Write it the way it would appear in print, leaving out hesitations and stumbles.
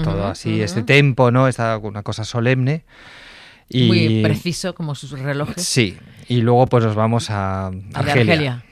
todo así, este tempo, ¿no? Una cosa solemne. Muy preciso, como sus relojes. Sí, y luego pues nos vamos a Argelia.